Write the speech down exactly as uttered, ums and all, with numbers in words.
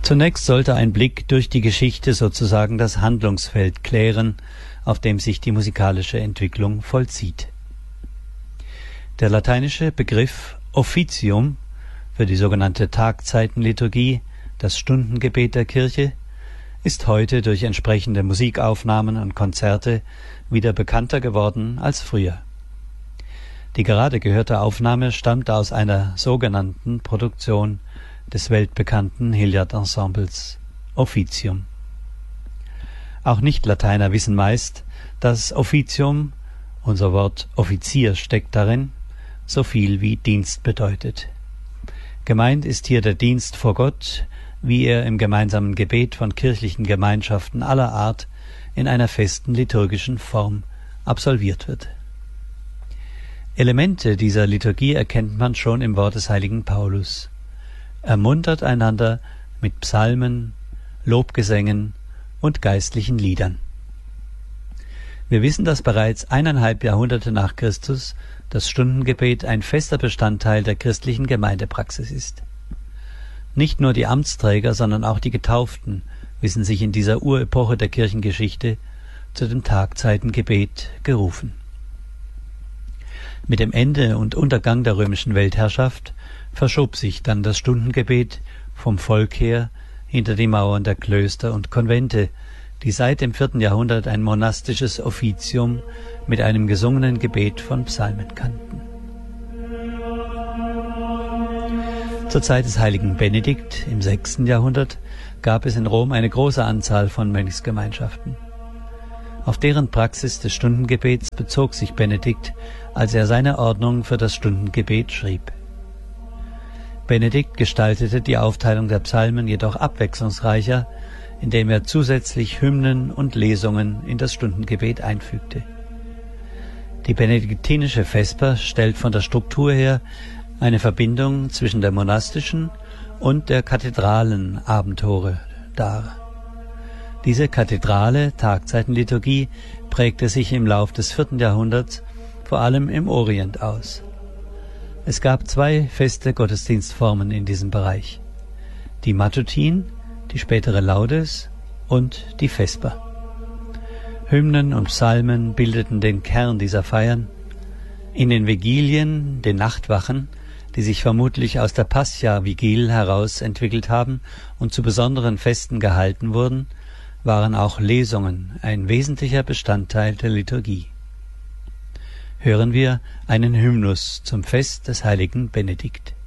Zunächst sollte ein Blick durch die Geschichte sozusagen das Handlungsfeld klären, auf dem sich die musikalische Entwicklung vollzieht. Der lateinische Begriff Officium für die sogenannte Tagzeitenliturgie, das Stundengebet der Kirche, ist heute durch entsprechende Musikaufnahmen und Konzerte wieder bekannter geworden als früher. Die gerade gehörte Aufnahme stammt aus einer sogenannten Produktion des weltbekannten Hilliard-Ensembles Officium. Auch Nicht-Lateiner wissen meist, dass Officium, unser Wort Offizier steckt darin, so viel wie Dienst bedeutet. Gemeint ist hier der Dienst vor Gott, wie er im gemeinsamen Gebet von kirchlichen Gemeinschaften aller Art in einer festen liturgischen Form absolviert wird. Elemente dieser Liturgie erkennt man schon im Wort des heiligen Paulus. Ermuntert einander mit Psalmen, Lobgesängen und geistlichen Liedern. Wir wissen, dass bereits eineinhalb Jahrhunderte nach Christus das Stundengebet ein fester Bestandteil der christlichen Gemeindepraxis ist. Nicht nur die Amtsträger, sondern auch die Getauften wissen sich in dieser Urepoche der Kirchengeschichte zu dem Tagzeitengebet gerufen. Mit dem Ende und Untergang der römischen Weltherrschaft verschob sich dann das Stundengebet vom Volk her hinter die Mauern der Klöster und Konvente, die seit dem vierten Jahrhundert ein monastisches Offizium mit einem gesungenen Gebet von Psalmen kannten. Zur Zeit des heiligen Benedikt im sechsten Jahrhundert gab es in Rom eine große Anzahl von Mönchsgemeinschaften. Auf deren Praxis des Stundengebets bezog sich Benedikt, als er seine Ordnung für das Stundengebet schrieb. Benedikt gestaltete die Aufteilung der Psalmen jedoch abwechslungsreicher, indem er zusätzlich Hymnen und Lesungen in das Stundengebet einfügte. Die benediktinische Vesper stellt von der Struktur her eine Verbindung zwischen der monastischen und der kathedralen Abendhore dar. Diese kathedrale Tagzeitenliturgie prägte sich im Lauf des vierten Jahrhunderts vor allem im Orient aus. Es gab zwei feste Gottesdienstformen in diesem Bereich: die Matutin, die spätere Laudes und die Vesper. Hymnen und Psalmen bildeten den Kern dieser Feiern. In den Vigilien, den Nachtwachen, die sich vermutlich aus der Pascha-Vigil heraus entwickelt haben und zu besonderen Festen gehalten wurden, waren auch Lesungen ein wesentlicher Bestandteil der Liturgie. Hören wir einen Hymnus zum Fest des heiligen Benedikt.